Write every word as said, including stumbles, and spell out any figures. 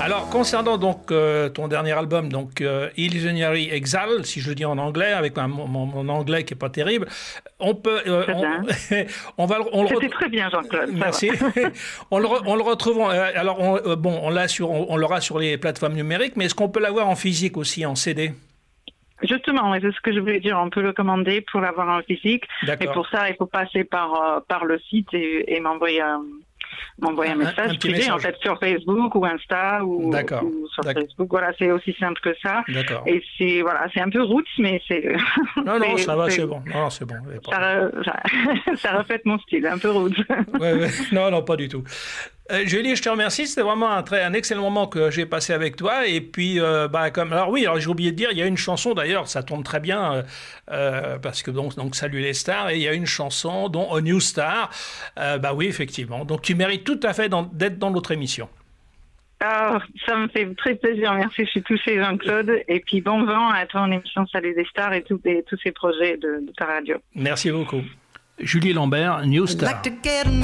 Alors, concernant donc euh, ton dernier album, donc euh, Illusionary Exile, si je le dis en anglais, avec un, mon, mon anglais qui est pas terrible, on peut, euh, on, on va, on le. C'était très bien, Jean-Claude. Merci. on le, on le retrouve. Euh, alors, on, euh, bon, on l'a sur, on, on l'aura sur les plateformes numériques, mais est-ce qu'on peut l'avoir en physique aussi, en C D? Justement, c'est ce que je voulais dire. On peut le commander pour l'avoir en physique. Et pour ça, il faut passer par euh, par le site et, et m'envoyer un. m'envoyer un message un, un privé, message. en fait, sur Facebook ou Insta ou, ou sur D'accord. Facebook. Voilà, c'est aussi simple que ça. D'accord. Et c'est, voilà, c'est un peu roots, mais c'est... Non, non, ça va, c'est bon. Non, non, c'est bon. Ça, ça, ça reflète mon style, un peu roots. Ouais, ouais. Non, non, pas du tout. Euh, Julie, je te remercie. C'était vraiment un, très, un excellent moment que j'ai passé avec toi. Et puis, euh, bah, comme, alors oui, alors j'ai oublié de dire, il y a une chanson d'ailleurs, ça tombe très bien euh, euh, parce que donc, donc Salut les stars. Et il y a une chanson dont A New Star. Euh, bah oui, effectivement. Donc tu mérites tout à fait dans, d'être dans notre émission. Oh, ça me fait très plaisir. Merci, je suis touchée, Jean-Claude. Et puis bon vent à ton émission Salut les stars et, tout, et tous ces projets de, de ta radio. Merci beaucoup. Julie Lambert, New Star.